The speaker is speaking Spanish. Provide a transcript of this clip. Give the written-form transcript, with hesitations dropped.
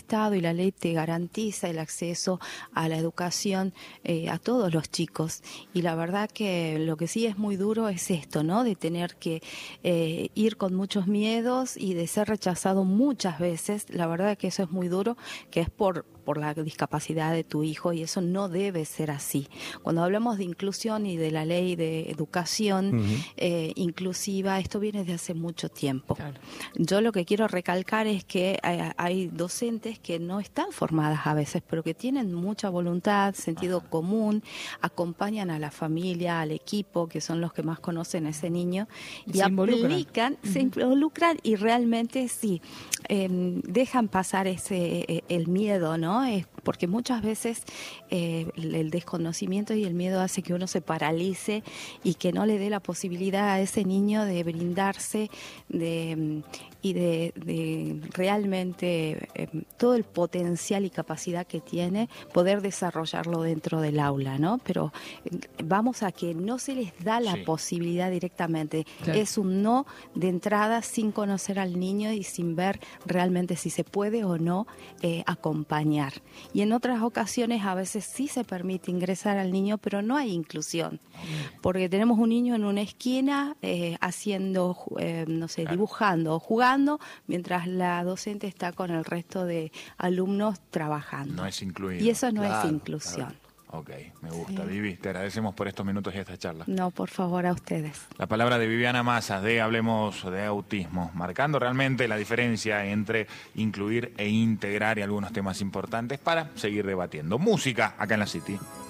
Estado y la ley te garantiza el acceso a la educación a todos los chicos. Y la verdad que lo que sí es muy duro es esto, ¿no? De tener que ir con muchos miedos y de ser rechazado muchas veces. La verdad que eso es muy duro, que es por la discapacidad de tu hijo, y eso no debe ser así. Cuando hablamos de inclusión y de la ley de educación inclusiva, esto viene de hace mucho tiempo. Claro. Yo lo que quiero recalcar es que hay docentes que no están formadas a veces, pero que tienen mucha voluntad, sentido común, acompañan a la familia, al equipo, que son los que más conocen a ese niño, y aplican, se involucran y realmente sí, dejan pasar el miedo, ¿no? Porque muchas veces el desconocimiento y el miedo hace que uno se paralice y que no le dé la posibilidad a ese niño de brindarse y de realmente todo el potencial y capacidad que tiene, poder desarrollarlo dentro del aula, ¿no? Pero vamos a que no se les da la posibilidad directamente. Claro. Es un no de entrada sin conocer al niño y sin ver realmente si se puede o no acompañar. Y en otras ocasiones a veces sí se permite ingresar al niño, pero no hay inclusión. Porque tenemos un niño en una esquina haciendo, no sé, dibujando o jugando, mientras la docente está con el resto de alumnos trabajando. No es incluido. Y eso no es inclusión. Claro. Ok, me gusta. Vivi, te agradecemos por estos minutos y esta charla. No, por favor, a ustedes. La palabra de Viviana Mazas de Hablemos de Autismo, marcando realmente la diferencia entre incluir e integrar y algunos temas importantes para seguir debatiendo. Música acá en la City.